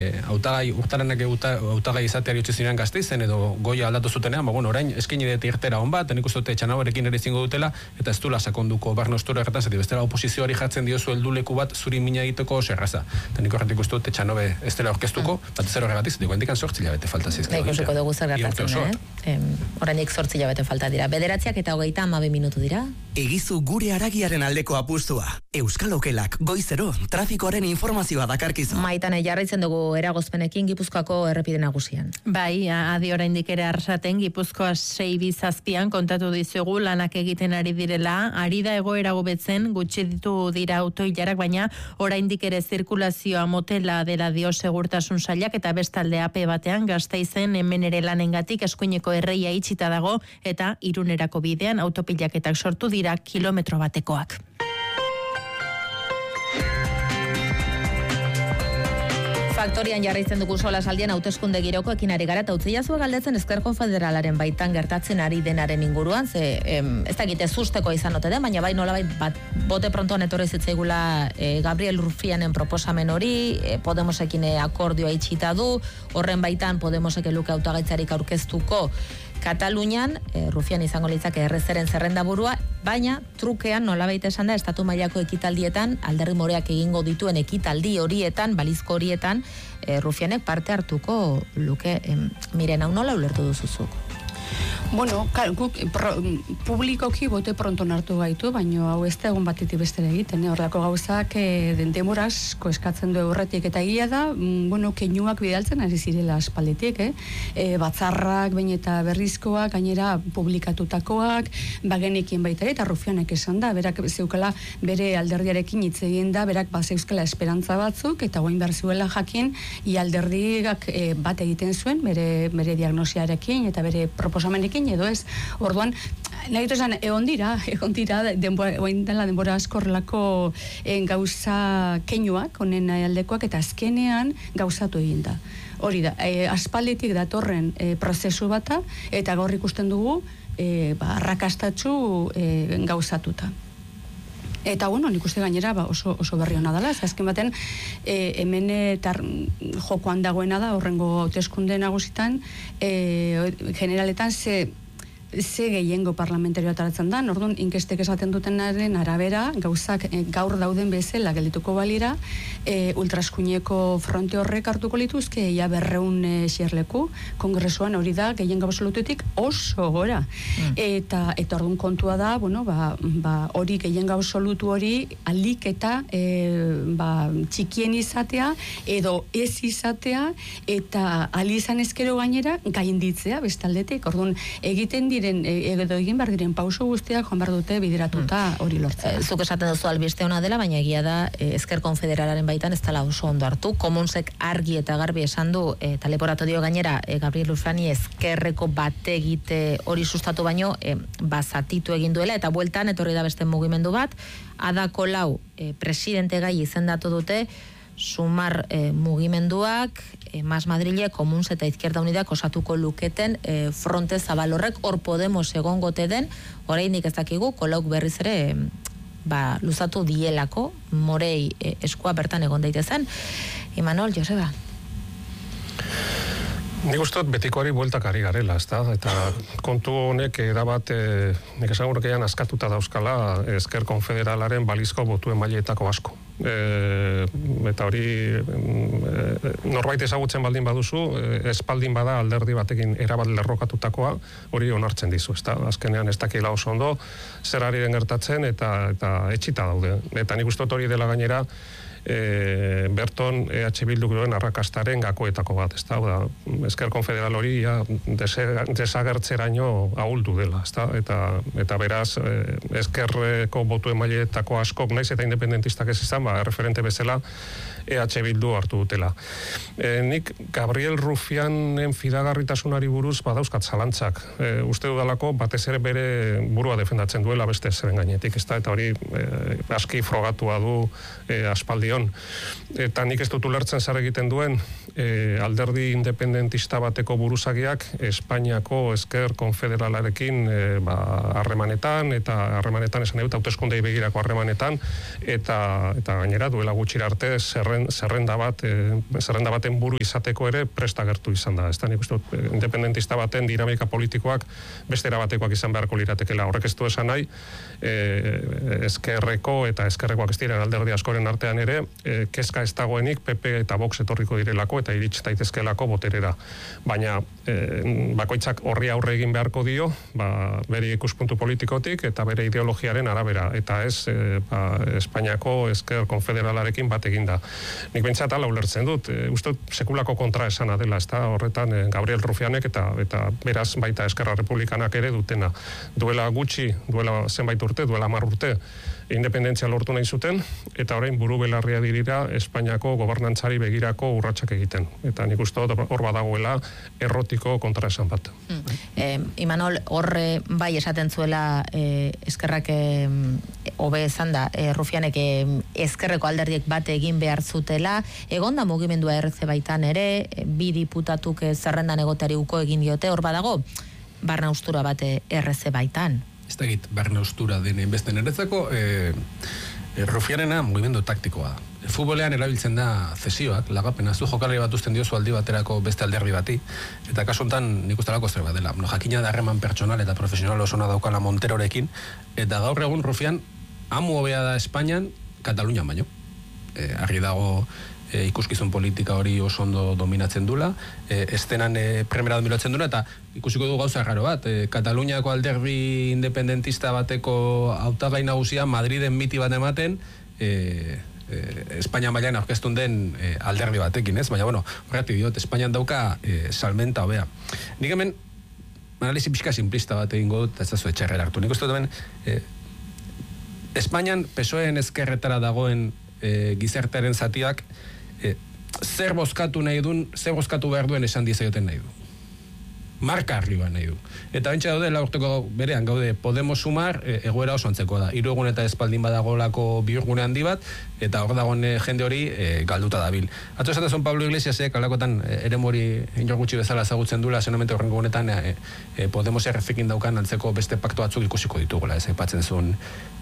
urtaranak hautagai izateari utzi ziren Gasteizen edo goia aldatu zutenean, orain eskaini dut irtera on bat, nik uste dute Txanaberekin ere izingo dutela, eta ez duela sakonduko barne ostura erretan, zati bestela oposizioari jartzen diozu helduleku bat zuri mina egiteko oso erraza. Eta nik horretik uste dute Txanobe ez dela orkestuko, bat ez erregatik, zati goendikan 8 hilabete falta zizkera. Ikusiko dugu zer gertatzen, orainik 8 hilabete falta dira. 9:32 minutu dira. Egizu gure haragiaren aldeko apustua. Euskal Okelak goizero trafikoaren informazioa dakarkizu. Maitan jarraitzen dugu eragozpenekin Gipuzkoako errepide nagusian. Bai, adi oraindik ere Arrasaten Gipuzkoa 6-7 kontatu dizugu lanak egiten ari direla, ari da egoera hobetzen, gutxi ditu dira autoilarak, baina oraindik ere zirkulazioa motela dela dio segurtasun sailak, eta bestalde AP batean Gasteizen hemen ere lanengatik eskuineko erreia itxita dago, eta Irunerako bidean autopilaketak sortu dira kilometro batekoak. Faktorian jarraitzen dugu solasaldian hauteskunde giroko ekinari gara, eta utziazue galdetzen Ezker Konfederalaren baitan gertatzen ari denaren inguruan, ez dakite zusteko izan ote den, baina bai nolabait bat bote prontoan etorri zitzaigula Gabriel Rufianen proposamen hori, Podemosekin akordioa itxita du, horren baitan Podemosek luke hautagaitzarik aurkeztuko Katalunian, Rufian izango litzake errezeren zerrendaburua, baina trukean nolabait esan da estatu mailako ekitaldietan, Alderdi Moreak egingo dituen ekitaldi horietan, balizko horietan, Rufianek parte hartuko luke. Miren, hau nola ulertu duzuzuk? Bueno, guk publikoki bote pronton hartu gaitu, baina hau ez da egun batetik bestera egiten, horrelako gauzak denbora asko eskatzen du horretik, eta egia da, keinuak bidaltzen ari zirela aspalditik, batzarrak, baina eta berrizkoak, gainera publikatutakoak, bagenekin baita eta Rufianek esan da, berak zeukala bere alderdiarekin hitz egin da, berak zeuzkala esperantza batzuk, eta guain behar zuela jakin, alderdiak bat egiten zuen, bere diagnosiarekin, eta bere proposamenekin, edo ez, orduan, nahi dut esan, egon dira, denbora askorrelako gauza keinuak, honen aldekoak, eta azkenean gauzatu egin da. Hori da, aspalditik datorren prozesu bata, eta gaur ikusten dugu, arrakastatsu gauzatuta. Eta, nik uste gainera oso berri hona dela, azken baten, hemen jokoan dagoena da, horrengo hauteskunde nagusitan, generaletan ze gehiengo parlamentario ataratzen da, orduan inkestek esaten dutenaren arabera, gauzak gaur dauden bezala geldituko balira, ultraskuineko fronte horrek hartuko lituzke, ja 200 xerleku, kongresuan hori da gehiengo absolututik oso gora. Eta orduan kontua da, hori gehiengo absolutu hori alik eta txikien izatea, edo ez izatea, eta alizan ezkero gainera gainditzea bestaldetik, orduan egiten edo egin behar diren pauso guztiak joan behar dute bideratuta hori lortzea. Zuk esaten duzu albiste hona dela, baina egia da Ezker Konfederalaren baitan ez dela oso ondo hartu. Komunsek argi eta garbi esan du, eta leporatu dio gainera Gabriel Rufiani ezkerreko bate egite hori sustatu baino bazatitu egin duela, eta bueltan etorri da beste mugimendu bat, Ada Colau presidente gai izendatu dute, Sumar mugimenduak, Mas Madrile, Komuns eta Izquierda Unidak osatuko luketen fronte zabal horrek, hor Podemos egongote den, oraindik ez dakigu, Colauk berriz ere luzatu dielako, Morei eskua bertan egon daitezen. Imanol, Joseba? Nik uste betikoari bueltak ari garela, eta kontu honek erabat, nik esan gurkean askatuta dauzkala Ezker Konfederalaren balizko botuen mailetako asko. Eta hori norbait ezagutzen baldin baduzu, espaldin bada alderdi batekin erabat lerrokatutakoa, hori onartzen dizu, azkenean ez dakila oso ondo, zer ari den gertatzen eta etxita daude. Eta nik uste hori dela gainera, Berton EH Bilduk duen arrakastaren gakoetako bat, Ezker Konfederal hori desagertzeraino ahuldu dela, eta beraz ezkerreko botuen mailetako askok naiz eta independentistak ez izan, referente bezala EH Bildu hartu dutela. Nik Gabriel Rufianen fidagarritasunari buruz badauzkat zalantzak. Uste dudalako batez ere bere burua defendatzen duela beste zeren gainetik, eta hori aski frogatua du aspaldion. Eta nik ez dut ulertzen zer egiten duen alderdi independentista bateko buruzagiak Espainiako Ezker Konfederalarekin harremanetan, eta harremanetan esan dut hauteskundei begirako harremanetan, eta gainera duela gutxira arte zerrenda baten buru izateko ere presta gertu izan da. Nik uste dut, independentista baten dinamika politikoak bestera batekoak izan beharko liratekela. Horrek ez du esan nahi, ezkerreko eta ezkerrekoak ez diren alderdi askoren artean ere, kezka ez dagoenik PP eta Vox etorriko direlako eta irits daitezkelako boterera. Baina bakoitzak horri aurre egin beharko dio, bere ikuspuntu politikotik eta bere ideologiaren arabera. Eta ez Espainiako ezker konfederalarekin bat eginda. Nik behintzat ala ulertzen dut, uste sekulako kontra esana dela, ez da horretan Gabriel Rufianek eta beraz baita Eskerra Republikanak ere dutena. Duela gutxi, duela zenbait urte, duela 10 urte, independentzia lortu nahi zuten, eta orain buru belarria dirira Espainiako gobernantzari begirako urratsak egiten. Eta nik uste dut hor badagoela errotiko kontraesan bat. Imanol, horre bai esaten zuela eskerrak hobe esan da, Rufianek ezkerreko alderdiek bat egin behar zutela, egonda mugimendua RC baitan ere, 2 diputatuk zerrendan egotari uko egin diote, hor badago, barna ustura bat RC baitan. Ez da egit, barna ustura den enbesten eretzako, Rufianena mugimendu taktikoa. Futbolean erabiltzen da zesioak, lagapena, zu jokalari bat uzten diozu aldi baterako beste alderdi bati, eta kasu honetan nik ustelako zer bat dela. Jakina da harreman pertsonal eta profesional osona daukala Monterorekin, eta gaur egun Rufian amu hobea da Espainian, Katalunian baino. Argi dago ikuskizun politika hori oso ondo dominatzen dula, estenan primera dominatzen dula, eta ikusiko du gauza raro bat, Kataluniako alderdi independentista bateko hautagai nagusia Madriden miti bat ematen, Espainia mailan aurkeztun den alderdi batekin, ez? Baina, bueno, horretik diot, Espainian dauka salmenta hobea. Nik hemen, analizi pixka simplista bat egingo dut, ez da zu etxerrera hartu. Nik uste dut hemen, Espainian PSOEen ezkerretara dagoen gizartearen zatiak zer bozkatu behar duen esan dizaioten nahi du. Marka arriba nahi du. Eta bentsa daude, urteko berean gaude Podemos sumar, egoera oso antzeko da. 3 egun eta espaldin badagolako bihurgune handi bat, eta hor dagoen jende hori galduta dabil. Atzo esatezun Pablo Iglesiasek, alakotan ere mori inor gutxi bezala ezagutzen dula, zenamente horrengo honetan Podemos errefekin daukan antzeko beste paktu batzuk ikusiko ditugula. Ez aipatzen zuen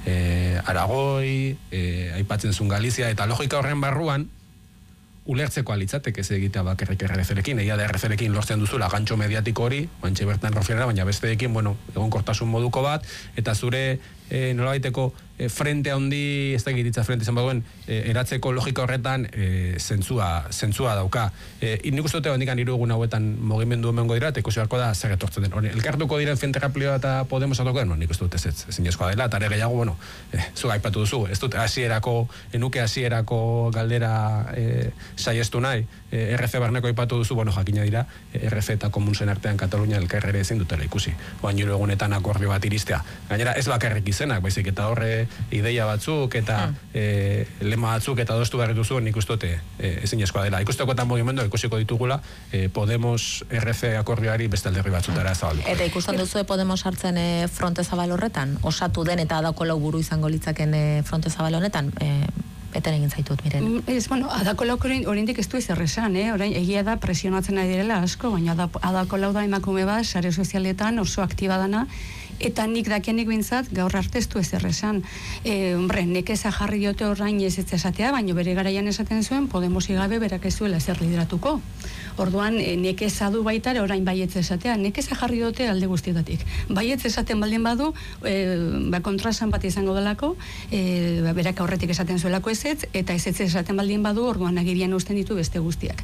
Aragoi, aipatzen zuen Galizia, eta logika horren barruan, ulertzeko alitzatek ez egitea bakarrik RC-rekin, egia da RC-rekin lortzen duzula gantxo mediatiko hori, bantxe bertan Rufianera, baina besteekin, egonkortasun moduko bat, eta zure nolabaiteko frente handi, ez da egititza frente izan baduen, eratzeko logika horretan zentzua dauka. Nik uste dute bandikan 3 egun hauetan mugimendu emengo dira, eta ikusi beharko da zer etortzen den. Elkartuko diren Frente Amplio eta Podemos atuko den, nik uste dut ezin jazkoa dela, eta ere gehiago, zu aipatu duzu, ez dut enuke hasierako galdera saiestu nahi, RC barneko aipatu duzu, jakina dira, RC eta komunzen artean Katalunia elkarrere ezin dutela ikusi. Oain 3 egunetan akordio bat iristea. Gainera, ez bakarrik izenak, baizik eta horre ideia batzuk eta lema batzuk eta adostu behar duzu, nik uste dute ezin eskoa dela. Ikusteko eta mugimendu ikusiko ditugula Podemos RC akordioari beste alderri batzutara zabaldu. Eta ikusten duzu Podemos hartzen fronte zabal horretan? Osatu den eta adako lau buru izango litzaken fronte zabal honetan? Eten egin zaitut, miren. Adako lauk oraindik ez du ezer esan, orain egia da presionatzen ari direla asko, baina adako lau da emakume bat, sare sozialetan oso aktiba dana, eta nik dakienik bintzat, gaur arte ez du ezer esan. Nekeza jarri diote orain ez esatea, baina bere garaian esaten zuen, Podemos igabe berak ez duela ezer lideratuko. Orduan, nekeza du baitare orain baietz esatea, nekeza jarri diote alde guztietatik. Baietz esaten baldin badu, kontrasan bat izango delako, berak aurretik esaten zuelako ezetz, eta ezetz esaten baldin badu, orduan agirian usten ditu beste guztiak.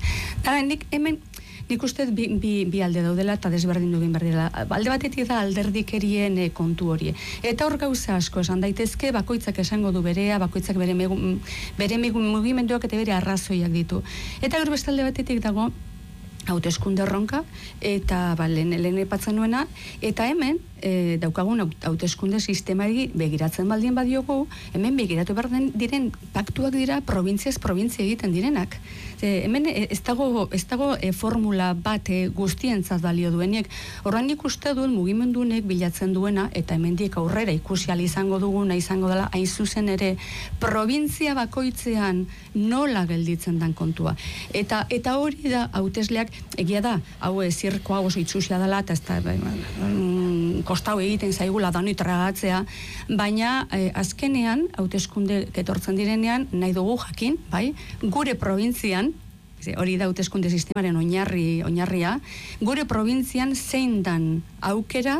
Nik uste bi alde daudela eta desberdin dugin berdela. Alde batetik da alderdikerien kontu hori. Eta hor gauza asko esan daitezke, bakoitzak esango du berea, bakoitzak bere mugimenduak eta bere arrazoiak ditu. Eta gero beste alde batetik dago, hauteskunde erronka, eta lehen epatzen nuena, eta hemen daukagun hauteskunde sistemari begiratzen baldien badiogu, hemen begiratu behar diren paktuak dira probintziaz provintzia egiten direnak. Hemen ez dago formula bat guztientzat balio duenek. Horren ikuste duen mugimendunek bilatzen duena, eta hemendik aurrera ikusi ahal izango duguna izango dela, hain zuzen ere provintzia bakoitzean nola gelditzen dan kontua. Eta hori da hautesleak egia da, hau zirkoa oso itxusia dela, eta ez da, kostau egiten zaigula dani tragatzea, baina azkenean, hauteskunde etortzen direnean, nahi dugu jakin, bai, gure probintzian, hori da hauteskunde sistemaren oinarria, gure probintzian zein dan aukera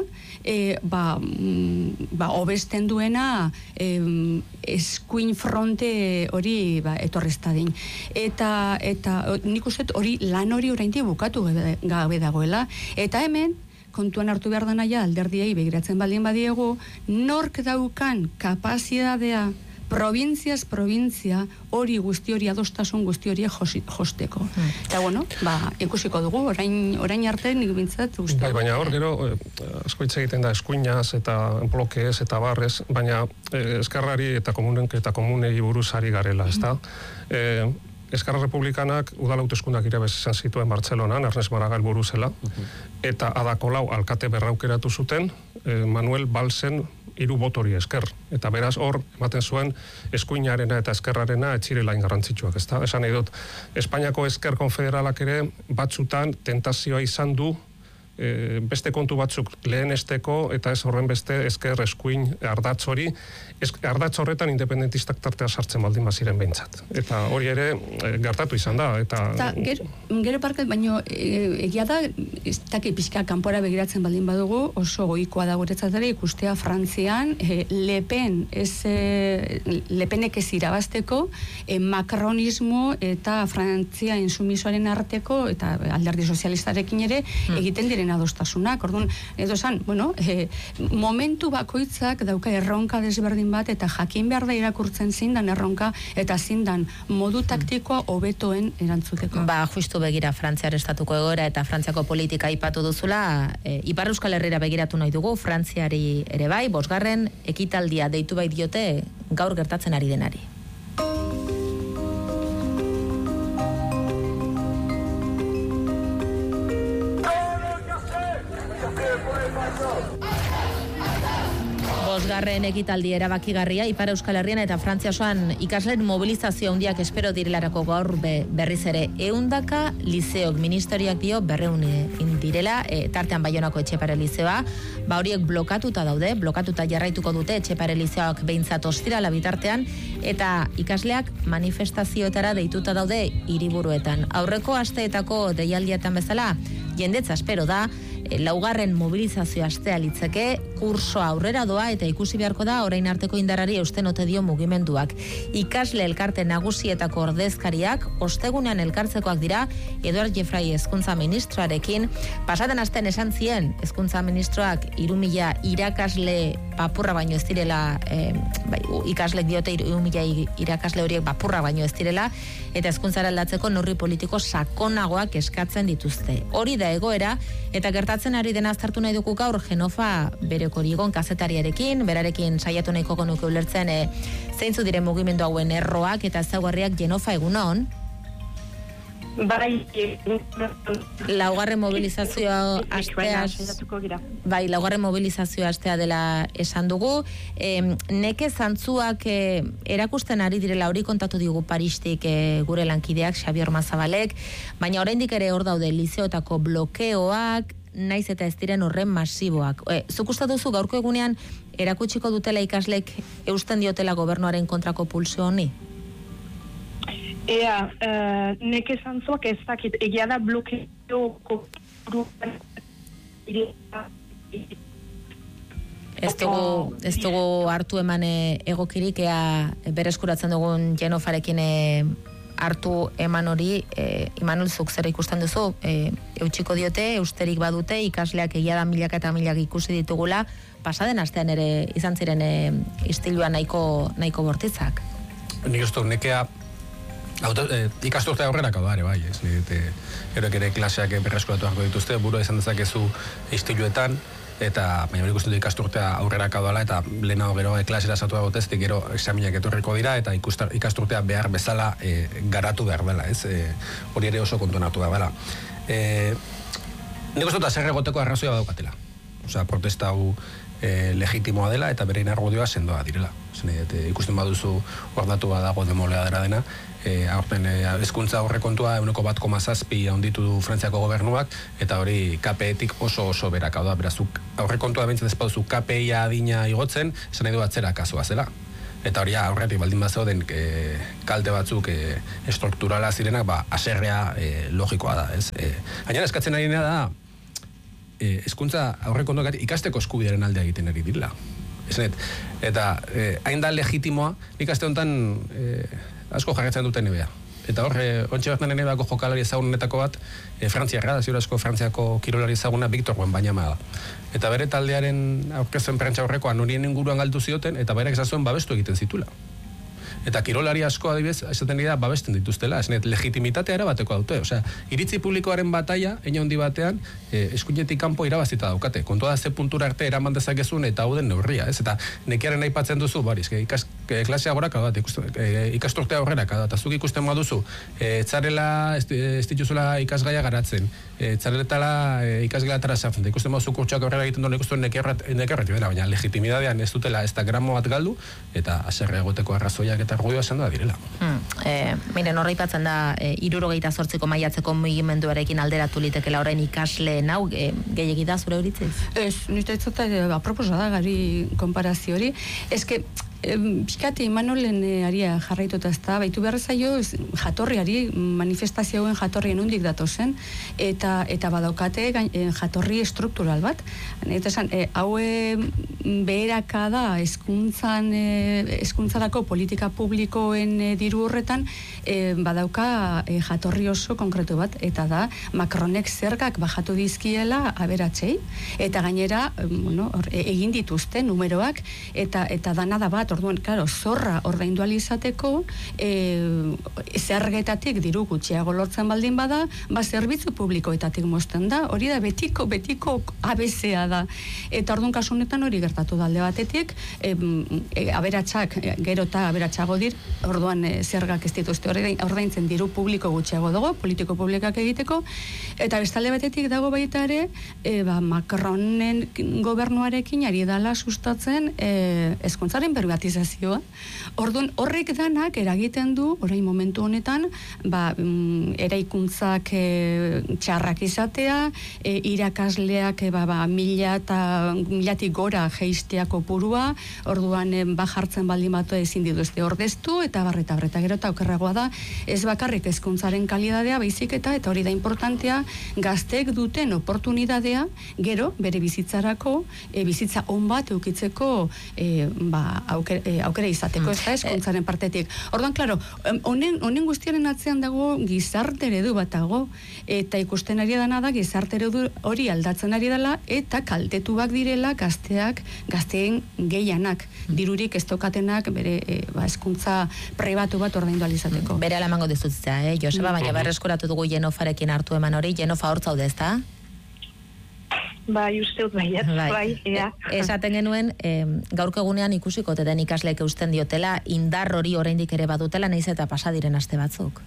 hobesten duena eskuin fronte hori etorrez dadin. Eta nik uste hori lan hori oraindik bukatu gabe dagoela. Eta hemen, kontuan hartu behar da naia alderdiei begiratzen baldin badiegu, nork daukan kapazitatea provintzia hori guzti hori adostasun guzti hori josteko. Eta bueno, ikusiko dugu, orain arte nik bintzat uste. Baina hor gero, asko hitz egiten da eskuinaz eta blokez eta barrez, baina eskarrari eta komunei buruz ari garela, ez da? Eskarra Republikanak udal hauteskundak irabez izan zituen Bartzelonan, Ernest Maragall buruzela, eta Ada-Colau alkate berraukeratu zuten, Manuel Valsen 3 botori esker. Eta beraz hor, ematen zuen, eskuinarena eta eskerrarena etxirela ingarrantzitsuak, ezta? Esan nahi dut, Espainiako esker konfederalak ere batzutan tentazioa izan du beste kontu batzuk lehenesteko eta ez horren beste esker eskuin ardatz hori, ardatz horretan independentistak tartea sartzen baldin baziren behintzat. Eta hori ere gertatu izan da. Eta gero parket, baino egia da, ez daki pixka kanpora begiratzen baldin badugu, oso goikoa da guretzat ere ikustea Frantzian, Lepenek ez irabazteko, makronismo eta Frantzia insumisoaren arteko, eta alderdi sozialistarekin ere, egiten diren adostasunak. Orduan, edo esan, momentu bakoitzak dauka erronka desberdin bat, eta jakin behar da irakurtzen zindan erronka, eta zindan modu taktikoa hobetoen erantzuteko. Justu begira Frantziar estatuko egoera eta Frantziako politika aipatu duzula, Ipar Euskal Herrira begiratu nahi dugu, Frantziari ere bai, 5. ekitaldia deitu bai diote gaur gertatzen ari denari. Bosgarren ekitaldi erabakigarria Ipar Euskal Herrian eta Frantzia osoan ikasleen mobilizazio handiak espero direlarako gaur berriz ere 100 lizeok ministeriak dio 200 direla, tartean Baionako Etxepare lizeoa, horiek blokatuta jarraituko dute Etxepare lizeoak behintzat ostirala bitartean, eta ikasleak manifestazioetara deituta daude hiriburuetan. Aurreko asteetako deialdietan bezala, jendetza espero da, 4. mobilizazio astea litzeke, kursoa aurrera doa eta ikusi beharko da orain arteko indarrari eusten ote dio mugimenduak. Ikasle elkarte nagusietako ordezkariak ostegunean elkartzekoak dira Eduard Jeffrey hezkuntza ministroarekin. Pasaden astean esan zien hezkuntza ministroak 3.000 irakasle papurra baino ez direla, ikaslek diote 3.000 irakasle horiek papurra baino ez direla, eta hezkuntzara aldatzeko neurri politiko sakonagoak eskatzen dituzte. Hori da egoera, eta gertatzen ari dena aztertu nahi dugu gaur Genofa Berekorigon kazetariarekin, berarekin saiatu nahiko genuke ulertzen zeintzu diren mugimendu hauen erroak eta ezaugarriak. Genofa, egun on? Bai, 4. mobilizazioa astea dela esan dugu. Neke zantzuak erakusten ari direla, hori kontatu digu Paristik gure lankideak Xabier Mazabalek, baina oraindik ere hor daude lizeotako blokeoak, naiz eta ez diren horren masiboak. Zuk uste duzu gaurko egunean erakutsiko dutela ikaslek eusten diotela gobernuaren kontrako pulsio honi? Neke zantzuak ez dakit, egia da blokeo Ez dugu hartu eman egokirik, bereskuratzen dugun Genofarekin hartu eman hori. Imanol, zuk zer ikusten duzu, eutxiko diote, eusterik badute, ikasleak egia da milaka eta milak ikusi ditugula, pasaden astean ere izan ziren istilua nahiko bortitzak. Nik uste nekea ikasturtea aurrerako da ere bai, ez? Eroek ere klaseak berreskuratu harko dituzte, burua izan dezakezu istiluetan, eta baina ikusten du ikasturtea aurrerako dela, eta lehenago gero klasera zatu agoteztik, gero examinak etorriko dira, eta ikasturtea behar bezala garatu behar dela, ez? Hori ere oso kontuan hartu behar dela. Nik uste dut aserre egoteko arrazoia badaukatela. Protesta hau legitimoa dela, eta berein argudioa sendoa direla. Ikusten baduzu hor datu badago demoledadera dena, aurten hezkuntza aurrekontua 1,7 handitu du Frantziako gobernuak, eta hori KPEtik oso berak, hau da, berazuk aurrekontua bentsat ez baduzu KPIa adina igotzen, esan nahi du atzera kasua zela. Eta hori aurretik baldin bazeuden kalte batzuk estrukturala zirenak, haserrea logikoa da, ez? Gainera eskatzen ari da, hezkuntza aurrekontuak ikasteko eskubidearen alde egiten ari direla. Eta hain da legitimoa, nik aste honetan asko jarretzen duten nebea. Eta hor, ontsi bertan nebeako jokalari ezagunetako bat, Frantziarra, da ziur asko Frantziako kirolari ezaguna Victor Wembanyama da. Eta bere taldearen aurkezuen prentza horrekoan horien inguruan galdu zioten, eta berak esan zuen babestu egiten zitula. Eta kirolari asko adibez, esaten da babesten dituztela, legitimitatea erabateko daute. Osea, iritzi publikoaren bataia, eine handi batean, eskuinetik kanpo irabazita daukate. Kontua da ze puntura arte eraman dezakezun eta hau den neurria, ez? Eta nekiaren aipatzen duzu, klasea goraka bat, ikasturtea aurrera, eta zuk ikusten baduzu, etzarela, ez dituzula ikasgaia garatzen, etzareletala ikasgelatara sartzen, ikusten baduzu kurtsuak aurrera egiten duen ikusten nekerreti bera, baina legitimitatean ez dutela ez da gramo bat galdu, eta haserre egoteko arrazoiak eta argudioa esan da direla. Miren, horra ipatzen da, 78ko maiatzeko mugimenduarekin alderatu litekela orain ikasleen hau, gehiagik da zure horitziz? Ez, nire aproposa da gari konparazio hori. Eske, pixkate Imanolen aria jarraituta ez da, baitu behar zaio jatorriari, manifestazioen jatorrien hundik datozen, eta badaukate jatorri estruktural bat. Eta esan, haue beheraka da hezkuntzarako politika publikoen diru horretan, badauka jatorri oso konkretu bat, eta da Macronek zergak bajatu dizkiela aberatzei, eta gainera egin dituzte numeroak, eta dana da bat, orduan, claro, zorra ordaindu ahal izateko, zergetatik diru gutxiago lortzen baldin bada, zerbitzu publikoetatik mozten da, hori da betiko ABC-a da. Eta orduan kasu honetan hori gertatu da alde batetik, aberatsak, gero eta aberatsago dir, orduan zergak ez dituzte ordaintzen diru publiko gutxiago dago, politiko publikak egiteko, eta bestalde batetik dago baita ere, Macronen gobernuarekin ari dala sustatzen hezkuntzaren privatizazioa. Orduan, horrek danak eragiten du, orain momentu honetan, eraikuntzak txarrak izatea, irakasleak milatik gora jeistea kopurua, orduan bajartzen baldin batu ezin dituzte ordeztu, eta barreta gero eta okerragoa da, ez bakarrik hezkuntzaren kalidadea, baizik eta hori da importantea, gazteek duten oportunidadea, gero, bere bizitzarako, bizitza on bat eukitzeko aukera izateko, ez da hezkuntzaren partetik. Orduan, klaro, honen guztiaren atzean dago gizarte eredu bat dago, eta ikusten ari dana da gizarte eredu hori aldatzen ari dela, eta kaltetuak direla gazteen gehianak, dirurik ez tokatenak bere hezkuntza pribatu bat ordaindu ahal izateko. Bere alamango dizutzea, Joseba, baina berreskuratu dugu Jenofarekin hartu eman hori, Jenofa hor zaude, ez da? Bai, usteut baiet, bai, ea. Esaten genuen, gaurko egunean ikusiko den ikasleek eusten diotela, indar hori oraindik ere badutela, nahiz eta pasadiren aste batzuk.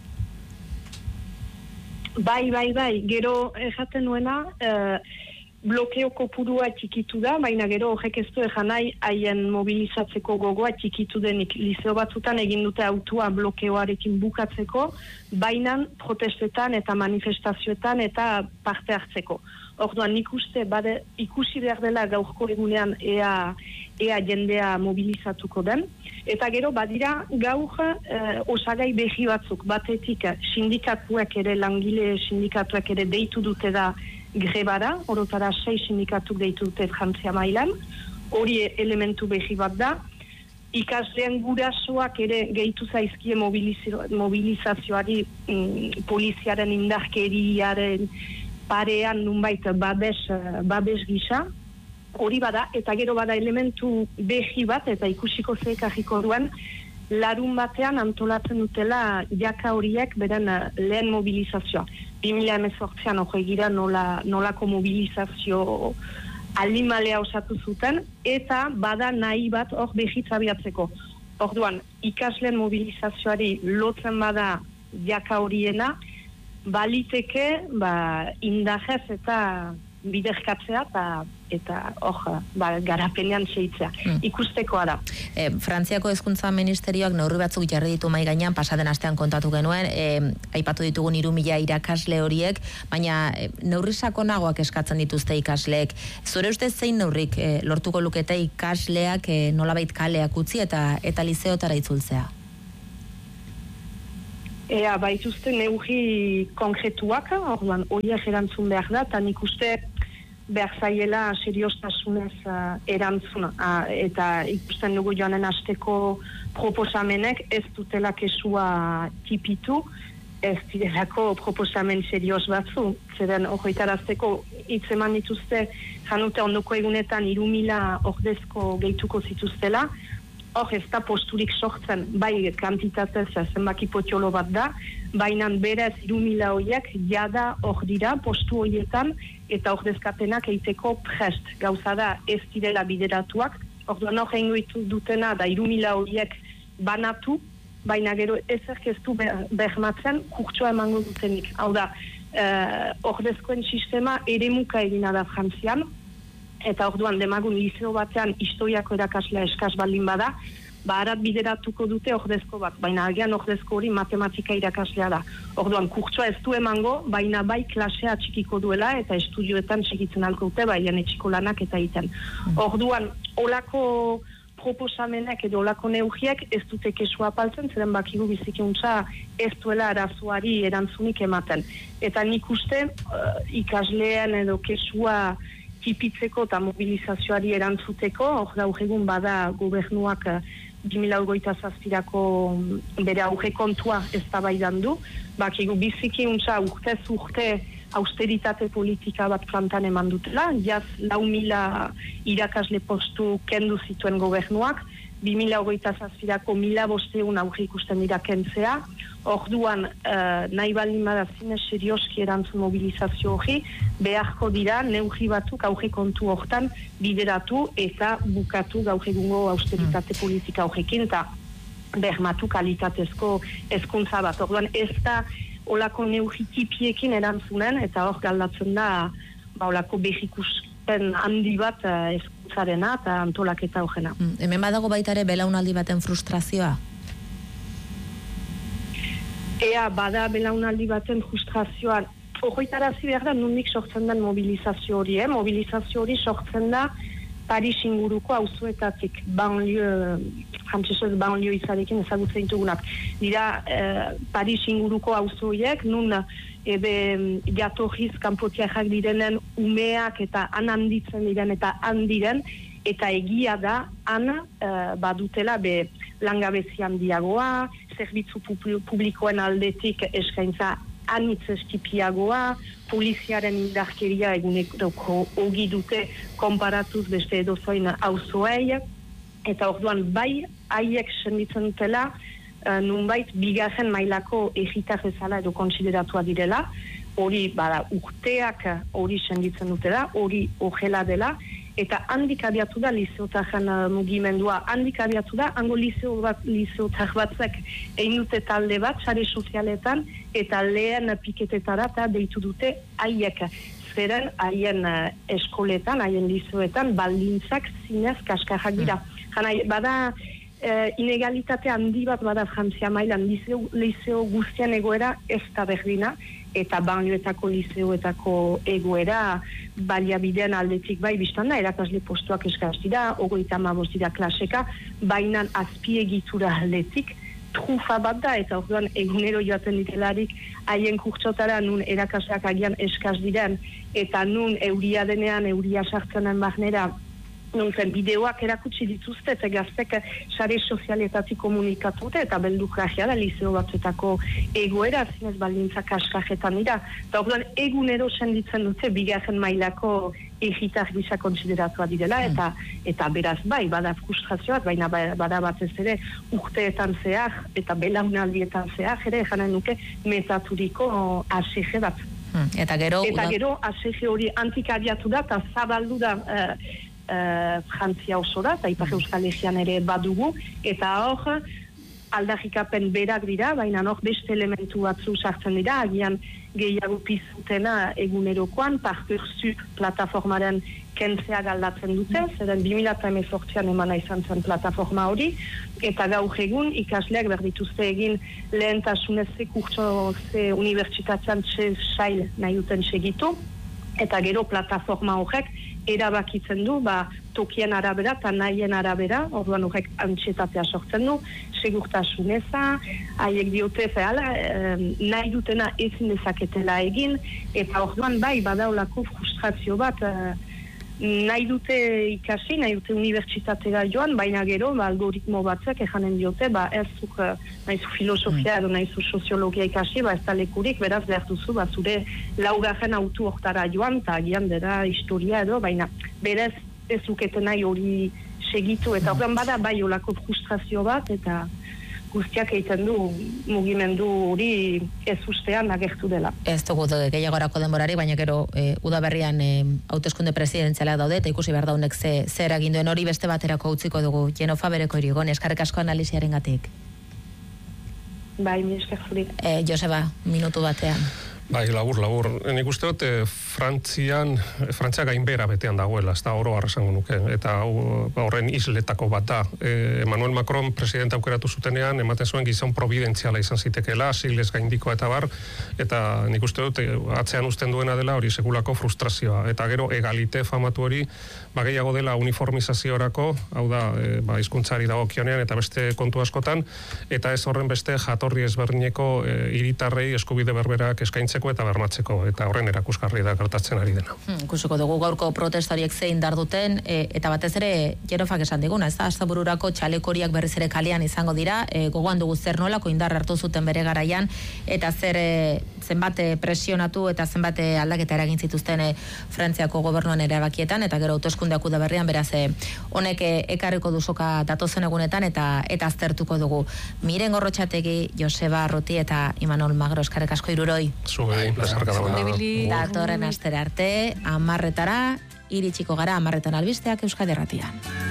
Bai, gero esaten nuena, blokeo kopurua txikitu da, baina gero horrek ez du nahi haien mobilizatzeko gogoa txikitu denik. Liceo batzutan egin dute autua blokeoarekin bukatzeko, baina protestetan eta manifestazioetan eta parte hartzeko. Orduan, nik uste, ikusi behar dela gaurko egunean ea jendea mobilizatuko den. Eta gero, badira gaur osagai behi batzuk, batetik sindikatuak ere, langile sindikatuak ere deitu dute da grebara, orotara 6 sindikatuk deitu dute Frantzia mailan, hori elementu behi bat da. Ikasleen gurasoak ere gehitu zaizkie mobilizazioari poliziaren indarkeriaren parean nunbait babes gisa, hori bada, eta gero bada elementu behi bat, eta ikusiko zekarriko duen, larun batean antolatzen dutela jaka horiek beren lehen mobilizazioa. 2018an egira nolako mobilizazio alimalea osatu zuten, eta bada nahi bat hor behitza biatzeko. Orduan, ikasleen mobilizazioari lotzen bada jaka horiena, baliteke indarrez eta biderkatzea eta hor garapenean seitzea. Ikustekoa da. Frantziako Hezkuntza Ministerioak neurri batzuk jarri ditu mahai gainean, pasaden astean kontatu genuen, aipatu ditugun 3.000 irakasle horiek, baina neurri sakonagoak eskatzen dituzte ikasleek. Zure ustez zein neurrik lortuko lukete ikasleak nolabait kaleak utzi eta lizeotara itzultzea? Baituzte neurri konkretuak, orduan horiek erantzun behar da, eta nik uste behar zaiela seriostasunez erantzuna. Eta ikusten dugu joanen asteko proposamenek ez dutela kesua tipitu, ez direlako proposamen serios batzu. Zeren horretarazteko hitzeman dituzte janute ondoko egunetan 3.000 ordezko gehituko zituztela. Hor ez da posturik sortzen, bai kantitatez zenbaki potxolo bat da, baina berez 3.000 horiek jada hor dira postu horietan eta ordezkapenak eiteko prest. Gauza da ez direla bideratuak, orduan hor egingo dutena da 3.000 horiek banatu, baina gero ezerk ez du bermatzen kurtsoa emango dutenik. Hau da, ordezkoen sistema eremuka egina da Frantzian, eta orduan demagun liceo batean historiako erakaslea eskaz baldin bada, arat bideratuko dute ordezko bat, baina agian ordezko hori matematika irakaslea da. Orduan kurtsoa ez du emango, baina bai klasea txikiko duela eta estudioetan txikitzen alko dute, bai etxiko lanak eta egiten. Orduan, olako proposamenek edo olako neugiek ez dute kesua apaltzen, zeren bakigu bizikiuntza ez duela arazoari erantzunik ematen. Eta nik uste ikasleen edo kesua tipitzeko eta mobilizazioari erantzuteko, hor gaur egun bada gobernuak 2027ko bere auge kontua eztabaidan du, bakigu bizikiuntza urtez urte austeritate politika bat plantan eman dutela, jaz 4.000 irakasle postu kendu zituen gobernuak, 2027ko 1.500 aurre ikusten dira kentzea, orduan nahi baldin bada zinez serioski erantzun mobilizazio hori, beharko dira neurri batzuk aurre kontu hortan bideratu eta bukatu gaur egungo austeritate politika horrekin eta bermatu kalitatezko hezkuntza bat. Orduan ez da olako neurri tipiekin erantzunen eta hor galdatzen da olako behikuspen handi bat hezkuntzarena eta antolaketa horrena. Hemen badago baita ere belaunaldi baten frustrazioa? Bada belaunaldi baten frustrazioan. Horretarazi behar da nondik sortzen den mobilizazio hori. Mobilizazio hori sortzen da Paris inguruko auzoetatik, banlieue, frantsesez banlieue izarekin ezagutzen ditugunak. Dira Paris inguruko auzoiek, nun jatorriz kanpotiarrak direnen umeak eta han handitzen diren eta handiren, eta egia da han badutela langabezi handiagoa, zerbitzu publikoen aldetik eskaintza anitz estipiagoa, poliziaren indarkeria eguneko ogi dute konparatuz beste edozoin auzoei, eta orduan bai haiek senditzen dutela nunbait bigarren mailako egitar bezala edo konsideratua direla, hori bada urteak hori senditzen dutela, hori horrela dela, eta handik abiatu da lizeotarren mugimendua, handik abiatu da, hango lizeotar batzek egin dute talde bat, sare sozialetan, eta lehen piketetara eta deitu dute haiek. Zeren haien eskoletan, haien lizeoetan, baldintzak zinez kaskarrak dira. Bada inegalitate handi bat bada Frantzia mailan, lizeo guztian egoera ez da berdina, eta banlioetako lizeoetako egoera baliabideen aldetik bai biztan da, erakasle postuak eskaz dira, 35 dira klaseka, baina azpiegitura aldetik trufa bat da, eta orduan egunero joaten ditelarik haien kurtsotara nun erakasleak agian eskaz diren, eta nun euria denean, euria sartzenen barnera, nuntzen bideoak erakutsi dituzte eta gaztek sare sozialetatik komunikatute eta beldurrajea da lizeo batzuetako egoera zinez baldintzak askajetan dira. Eta orduan egunero senditzen dute bigarren mailako egitar gisa konsideratua direla eta beraz bai, bada frustrazioak, baina bada batez ere urteetan zehar eta belaunaldietan zehar ere janen nuke metaturiko ASG bat. Eta gero ASG hori antikariatu da eta zabaldu da Frantzia osora, eta Ipar Euskal Herrian ere badugu, eta hor, aldarrikapen berak dira, baina hor beste elementu batzu sartzen dira, agian gehiago pizutena egunerokoan, Parcoursup plataformaren kentzea galdatzen dute, zeren 2018an emana izan zen plataforma hori, eta gaur egun ikasleak berdituzte egin lehentasunez kurtso unibertsitatean sail nahi duten segitu, eta gero plataforma horrek erabakitzen du, tokien arabera eta nahien arabera, orduan horrek antxetatea sortzen du, segurtasuneza, haiek diote nahi dutena ezin dezaketela egin, eta orduan badaulako frustrazio bat, nahi dute ikasi, nahi dute unibertsitatera joan, baina gero algoritmo batzuk ejanen diote, ez nahizu filosofia edo nahizu soziologia ikasi, ez da lekurik, beraz behar duzu, zure laugarren autu hortara joan, eta agian dira historia edo, baina berez ez duketen nahi hori segitu, eta horren bada olako frustrazio bat, eta guztiak egiten du mugimendu hori ez ustean agertu dela. Ez dugu gehiagorako denborari, baina gero udaberrian hauteskunde presidentzialak daude, eta ikusi behar daunek zer aginduen hori beste baterako utziko dugu. Jenofa Bereko Irigon, eskarrik asko analiziaren gatik. Bai, mi esker zuri. Joseba, minutu batean. Bai, labur. Nik uste dut, Frantzia gainbera betean dagoela, ez da oro esango nuke, eta horren isletako bat da. Emmanuel Macron presidente aukeratu zutenean, ematen zuen gizon providentziala izan zitekeela, sigles gaindikoa eta bar, eta nik uste dut, atzean uzten duena dela hori sekulako frustrazioa, eta gero egalite famatu hori, gehiago dela uniformizaziorako, hau da, hizkuntzari dagokionean eta beste kontu askotan, eta ez horren beste jatorri ezberdineko hiritarrei eskubide berberak eskaintzeko eta bermatzeko, eta horren erakusgarri da gertatzen ari dena. Ikusiko dugu gaurko protestariek zein darduten, eta batez ere Jenofak esan diguna, ez da, astebururako txalekoriak berriz ere kalean izango dira, gogoan dugu zer nolako indar hartu zuten bere garaian, eta zenbat presionatu eta zenbat aldaketa eragin zituzten Frantziako gobernuan erabakietan, eta gero hauteskundeak udaberrian, beraz honek ekarriko duzoka datozen egunetan, eta aztertuko dugu. Miren Gorrotxategi, Joseba Arruti eta Imanol Magro, eskarrik asko hiruroi. Zubei, plazarka dagoena. Datorren astera arte, 10:00 iritsiko gara, 10:00 albisteak Euskadi Irratian.